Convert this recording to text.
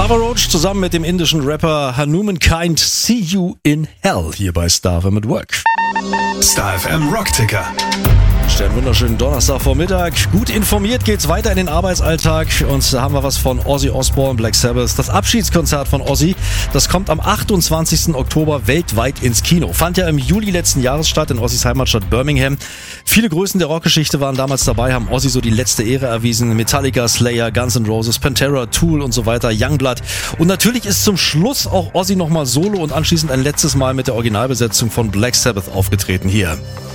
Papa Roach zusammen mit dem indischen Rapper Hanuman Kind, See You in Hell, hier bei Star FM at Work. Star FM Rockticker. Einen wunderschönen Donnerstagvormittag. Gut informiert geht's weiter in den Arbeitsalltag und da haben wir was von Ozzy Osbourne, Black Sabbath. Das Abschiedskonzert von Ozzy, das kommt am 28. Oktober weltweit ins Kino. Fand ja im Juli letzten Jahres statt in Ozzys Heimatstadt Birmingham. Viele Größen der Rockgeschichte waren damals dabei, haben Ozzy so die letzte Ehre erwiesen. Metallica, Slayer, Guns N' Roses, Pantera, Tool und so weiter, Youngblood. Und natürlich ist zum Schluss auch Ozzy nochmal solo und anschließend ein letztes Mal mit der Originalbesetzung von Black Sabbath aufgetreten hier.